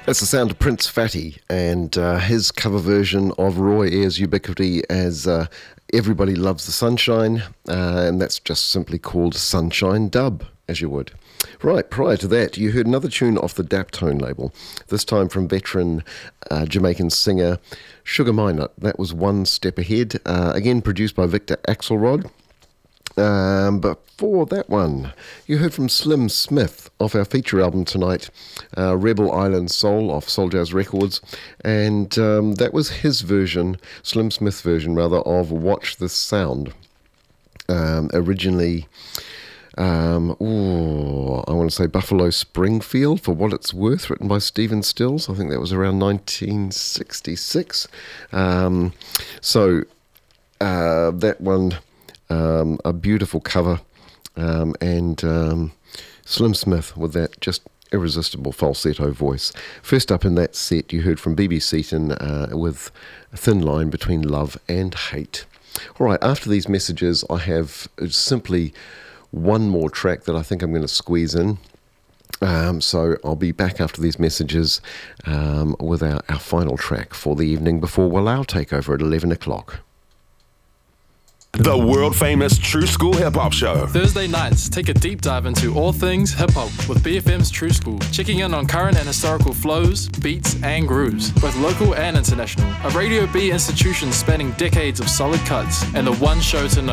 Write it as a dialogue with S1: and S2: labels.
S1: That's the sound of Prince Fatty and his cover version of Roy Ayers' Ubiquity as Everybody Loves the Sunshine, and that's just simply called Sunshine Dub, as you would. Right, prior to that, you heard another tune off the Daptone label, this time from veteran Jamaican singer Sugar Minott. That was One Step Ahead, again produced by Victor Axelrod. But for that one, you heard from Slim Smith off our feature album tonight, Rebel Island Soul off Soul Jazz Records, and that was his version, Slim Smith's version rather, of Watch This Sound. Originally, I want to say Buffalo Springfield, for what it's worth, written by Stephen Stills. I think that was around 1966. That one... a beautiful cover, and Slim Smith with that just irresistible falsetto voice. First up in that set, you heard from B.B. Seaton with A Thin Line Between Love and Hate. All right, after these messages, I have simply one more track that I think I'm going to squeeze in. So I'll be back after these messages with our final track for the evening before Walao take over at 11 o'clock.
S2: The world-famous True School Hip Hop Show.
S3: Thursday nights, take a deep dive into all things hip-hop with BFM's True School, checking in on current and historical flows, beats and grooves, both local and international. A Radio B institution spanning decades of solid cuts, and the one show to know.